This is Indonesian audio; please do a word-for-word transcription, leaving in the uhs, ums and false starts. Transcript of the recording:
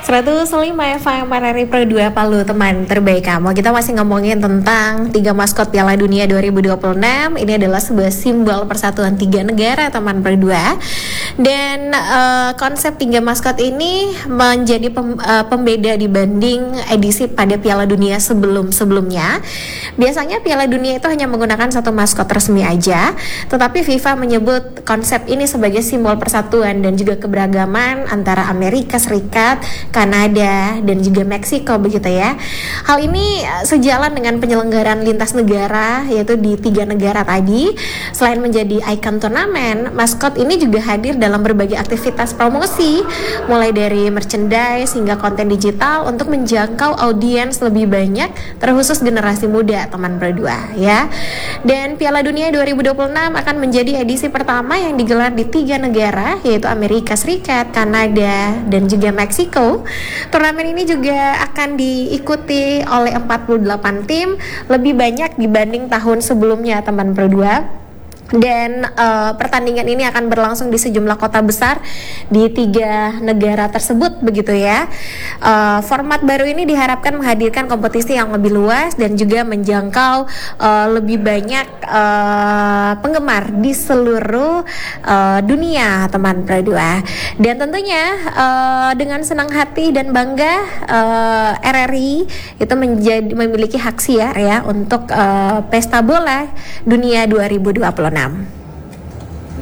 seratus lima F M R R I Pro dua Palu, teman terbaik kamu. Kita masih ngomongin tentang tiga maskot Piala Dunia dua ribu dua puluh enam. Ini adalah sebuah simbol persatuan tiga negara, teman Pro dua. Dan uh, konsep tiga maskot ini menjadi pem, uh, pembeda dibanding edisi pada Piala Dunia sebelum-sebelumnya. Biasanya Piala Dunia itu hanya menggunakan satu maskot resmi aja, tetapi FIFA menyebut konsep ini sebagai simbol persatuan dan juga keberagaman antara Amerika Serikat, Kanada, dan juga Meksiko, begitu ya. Hal ini sejalan dengan penyelenggaraan lintas negara, yaitu di tiga negara tadi. Selain menjadi ikon turnamen, maskot ini juga hadir dalam berbagai aktivitas promosi, mulai dari merchandise hingga konten digital untuk menjangkau audiens lebih banyak, terkhusus generasi muda, teman Pro dua ya. Dan Piala Dunia dua ribu dua puluh enam akan menjadi edisi pertama yang digelar di tiga negara, yaitu Amerika Serikat, Kanada, dan juga Meksiko. Turnamen ini juga akan diikuti oleh empat puluh delapan tim, lebih banyak dibanding tahun sebelumnya, teman Pro dua. Dan uh, pertandingan ini akan berlangsung di sejumlah kota besar di tiga negara tersebut, begitu ya. Uh, format baru ini diharapkan menghadirkan kompetisi yang lebih luas dan juga menjangkau uh, lebih banyak uh, penggemar di seluruh uh, dunia, teman Pro dua. Dan tentunya uh, dengan senang hati dan bangga, uh, R R I itu menjadi memiliki hak siar ya untuk uh, pesta bola dunia dua ribu dua puluh enam.